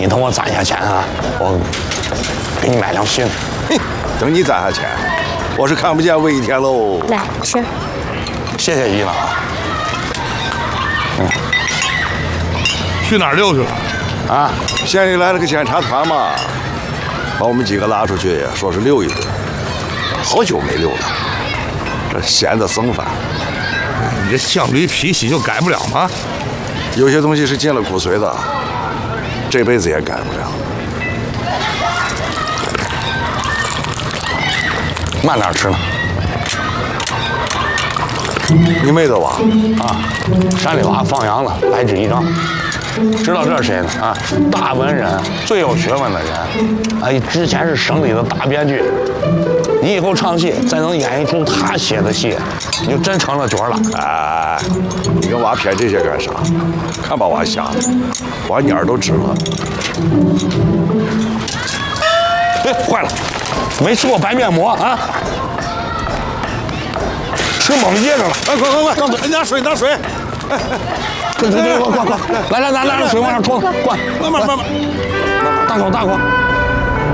你等我攒下钱啊，我给你买辆新的。 嘿，等你攒下钱，我是看不见魏一天喽。 来吃。 谢谢姨了啊。 去哪儿溜去了？ 啊，县里来了个检查团嘛，把我们几个拉出去，说是溜一顿。好久没溜了，这闲得生烦。 你这象驴脾气就改不了吗？ 有些东西是进了骨髓的，这辈子也改不了。 慢点吃呢。 你没得挖啊，山里娃放羊了，白纸一张。知道这是谁呢？啊，大文人，最有学问的人。哎，之前是省里的大编剧。你以后唱戏，再能演一出他写的戏，你就真成了角了。 哎，你跟娃谝这些干啥？看把娃吓的，娃眼儿都直了。 哎，坏了，没吃过白面膜啊！吃猛噎着了！ 哎，快，拿水！ 快！来，拿水往上冲，灌！ 慢， 大口！